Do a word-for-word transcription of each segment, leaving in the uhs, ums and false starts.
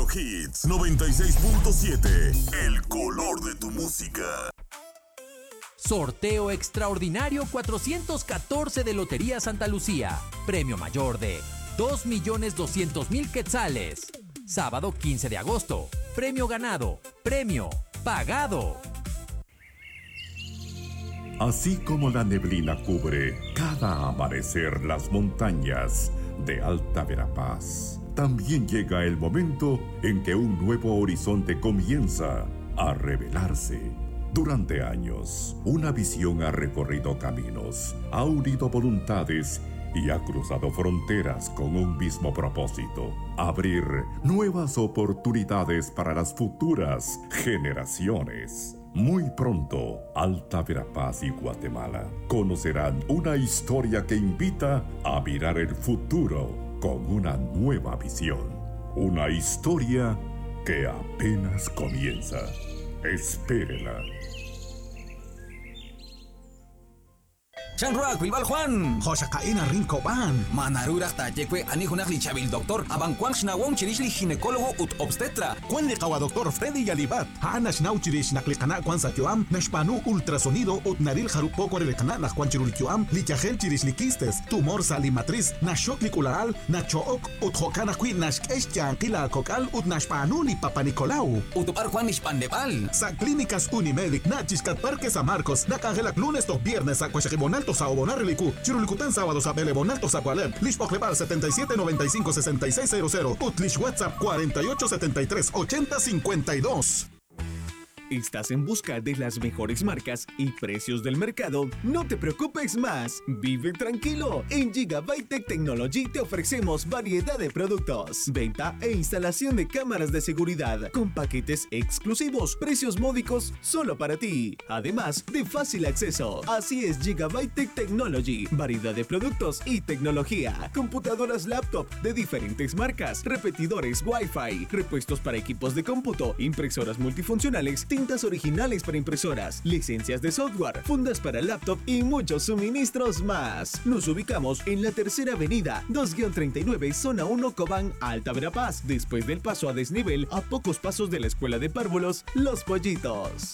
Hits noventa y seis punto siete, el color de tu música. Sorteo extraordinario cuatrocientos catorce de Lotería Santa Lucía. Premio mayor de dos millones doscientos mil quetzales. Sábado quince de agosto. Premio ganado. Premio pagado. Así como la neblina cubre cada amanecer las montañas de Alta Verapaz, también llega el momento en que un nuevo horizonte comienza a revelarse. Durante años, una visión ha recorrido caminos, ha unido voluntades y ha cruzado fronteras con un mismo propósito: abrir nuevas oportunidades para las futuras generaciones. Muy pronto, Alta Verapaz y Guatemala conocerán una historia que invita a mirar el futuro con una nueva visión. Una historia que apenas comienza. Espérela. Chanruak, Bilbal Juan. Joshakaina Rincoban. Manarurak Tayekwe, Anihunak Lichabil Doctor, Abankwang Shnawong Chirishli Ginecólogo ut Obstetra. Juan de Kawa Doctor Freddy Yalibat. Hanash Nauchirish Naklikana Kwan Satioam, Nashpanu Ultrasonido ut Naril Harupoko Relecana Nakwan Chirulkiuam, Lichagel Chirishlikistes, Tumor Salimatriz, Nashok Nicularal, Nachook ut Hokana Queen Nashkeshchan Kila Kokal ut Nashpanu Li Papa Nicolau. Utupar Juan Nishpandebal. Sa Clínicas Unimedic, Nachiscat Parque San Marcos, Nakangelak lunes to viernes a Cuachajibonal. Sao Bonarelicu, Chirulicutan sábados a Bele Bonalto Zacualep, Lish Ocleval setenta y siete noventa y cinco sesenta y seis cero cero, Utlish WhatsApp cuarenta y ocho setenta y tres ochenta cincuenta y dos. ¿Estás en busca de las mejores marcas y precios del mercado? No te preocupes más, vive tranquilo. En Gigabyte Tech Technology te ofrecemos variedad de productos, venta e instalación de cámaras de seguridad con paquetes exclusivos, precios módicos solo para ti, además de fácil acceso. Así es Gigabyte Tech Technology, variedad de productos y tecnología, computadoras laptop de diferentes marcas, repetidores Wi-Fi, repuestos para equipos de cómputo, impresoras multifuncionales, tintas originales para impresoras, licencias de software, fundas para laptop y muchos suministros más. Nos ubicamos en la Tercera Avenida, dos treinta y nueve, Zona uno, Cobán, Alta Verapaz, después del paso a desnivel, a pocos pasos de la Escuela de Párvulos, Los Pollitos.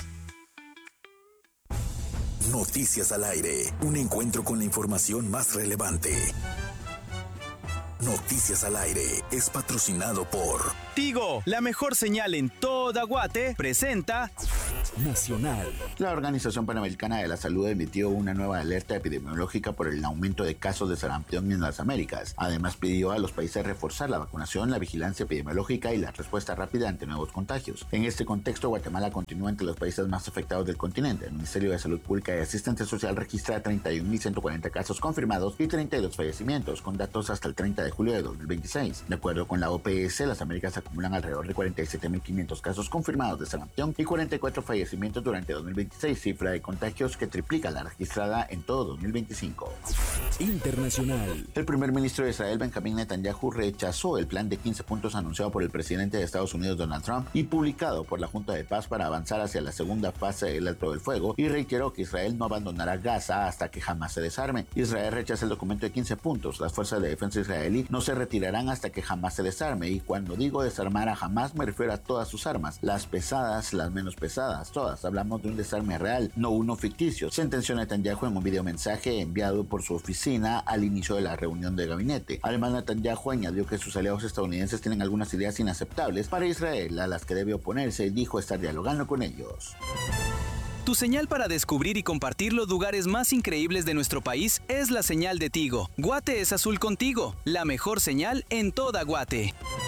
Noticias al aire, un encuentro con la información más relevante. Noticias al aire es patrocinado por Tigo, la mejor señal en toda Guate, presenta Nacional. La Organización Panamericana de la Salud emitió una nueva alerta epidemiológica por el aumento de casos de sarampión en las Américas. Además, pidió a los países reforzar la vacunación, la vigilancia epidemiológica y la respuesta rápida ante nuevos contagios. En este contexto, Guatemala continúa entre los países más afectados del continente. El Ministerio de Salud Pública y Asistencia Social registra treinta y un mil ciento cuarenta casos confirmados y treinta y dos fallecimientos, con datos hasta el treinta de julio de dos mil veintiséis. De acuerdo con la O P S, las Américas acumulan alrededor de cuarenta y siete mil quinientos casos confirmados de sarampión y cuarenta y cuatro fallecimientos durante dos mil veintiséis, cifra de contagios que triplica la registrada en todo dos mil veinticinco. Internacional. El primer ministro de Israel, Benjamín Netanyahu, rechazó el plan de quince puntos anunciado por el presidente de Estados Unidos, Donald Trump, y publicado por la Junta de Paz para avanzar hacia la segunda fase del alto del fuego, y reiteró que Israel no abandonará Gaza hasta que jamás se desarme. Israel rechaza el documento de quince puntos. Las fuerzas de defensa israelí no se retirarán hasta que jamás se desarme, y cuando digo desarmar a jamás me refiero a todas sus armas, las pesadas, las menos pesadas, todas. Hablamos de un desarme real, no uno ficticio, sentenció Netanyahu en un videomensaje enviado por su oficina al inicio de la reunión de gabinete. Además, Netanyahu añadió que sus aliados estadounidenses tienen algunas ideas inaceptables para Israel, a las que debe oponerse, y dijo estar dialogando con ellos. Tu señal para descubrir y compartir los lugares más increíbles de nuestro país es la señal de Tigo. Guate es azul contigo, la mejor señal en toda Guate.